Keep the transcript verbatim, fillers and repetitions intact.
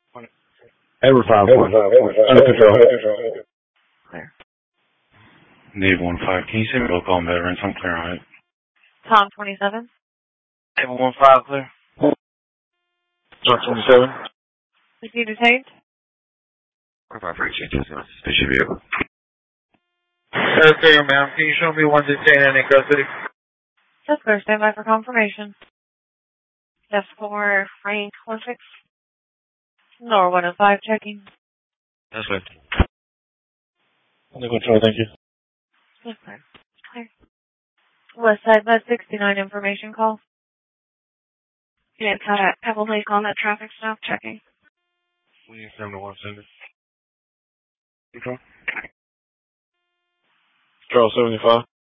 Ever five one. Under control. Clear. Naval one five, can you send me a call on veterans? I'm clear on it. Tom twenty-seven. Naval one five, clear. Tom twenty-seven. Is he detained? one five for exchanges on suspicious vehicle. Okay, ma'am. Can you show me one detained and in custody? Just clear. Stand by for confirmation. F four Frank one six. Nor one oh five checking. That's good. Under control, thank you. Yes, clear. Clear. West Side Bus sixty-nine information call. Yeah, it's got a Pebble Lake on that traffic stop checking. We need seven to one sender. Control. Control seventy-five.